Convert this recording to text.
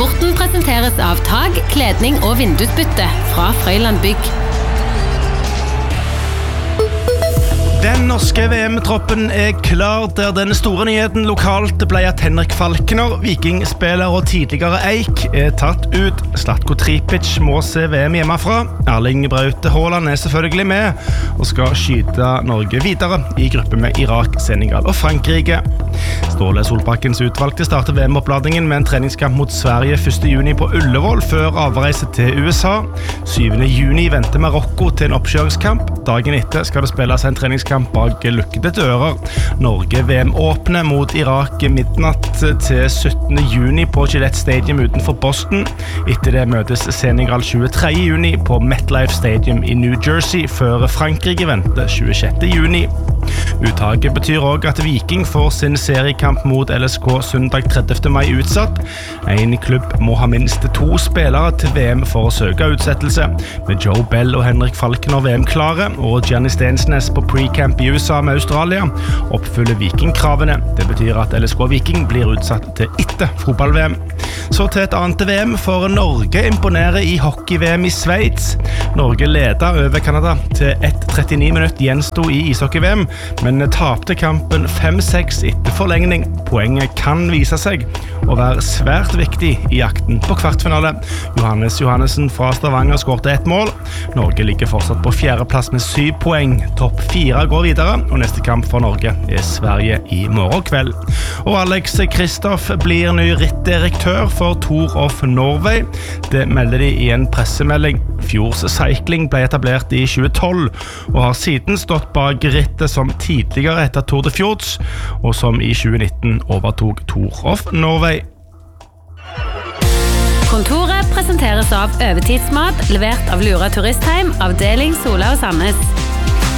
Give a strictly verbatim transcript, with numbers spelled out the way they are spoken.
Sporten presenteres av tag, kledning og vindusbytte fra Frøyland Bygg. Den norske V M-troppen er klar, der den store nyheten lokalt ble at Henrik Falkner, vikingspiller og tidligere Eik, er tatt ut. Zlatko Tripic må se V M hjemmefra. Erling Braut Haaland er selvfølgelig med og skal skyte Norge videre i gruppe med Irak, Senegal og Frankrike. Ståle Solbakkens utvalgte starter V M-oppladningen med en treningskamp mot Sverige første juni på Ullevål før avreise til U S A. syvende juni venter Marokko til en oppkjøringskamp. Dagen etter skal det spilles en treningskamp bak lukkede dører. Norge V M åpner mot Irak midnatt til syttende juni på Gillette Stadium utenfor Boston. Etter det møtes Senegal tjuetredje juni på MetLife Stadium i New Jersey før Frankrike venter tjuesjette juni. Uttaket betyr også at Viking får sin seriekamp mot L S K søndag tredivte mai utsatt. En klubb må ha minst to spillere til V M for å søke utsettelse. Med Joe Bell og Henrik Falkner V M-klare og Gianni Stensnes på pre-camp i U S A med Australia oppfyller Viking-kravene. Det betyr at L S K Viking blir utsatt til etter fotball-V M. Så til et annet V M, for Norge imponerer i hockey-V M i Sveits. Norge leder over Kanada til ett trettini minutt gjensto i ishockey-V M, men tapte kampen fem seks etter forlengning. Poenget kan vise seg å være svært viktig i jakten på kvartfinale. Johannes Johannessen fra Stavanger skårte ett mål. Norge ligger fortsatt på fjerdeplass med syv poeng. Topp fire går videre, og neste kamp for Norge er Sverige i morgen kveld. Og Alex Kristoff blir ny rittdirektør for Tour of Norway. Det melder de i en pressemelding. Fjords Cycling ble etablert i tjuetolv, og har siden stått bak rittet som tidligere etter Tour de Fjords, og som i tjuenitten overtok Tour of Norway. Kontoret presenteres av Øvetidsmat, levert av Lura Turistheim, avdeling Sola og Sandnes.